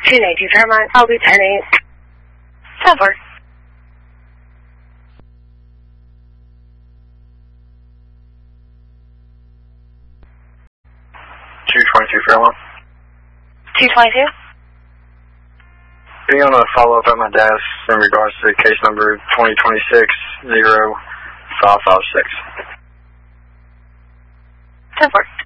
292 Fairmont, I'll be 10-8. 10-4. 222 Fairmont. 222? Being on a follow-up at my desk in regards to case number 2026-0556. 10-4.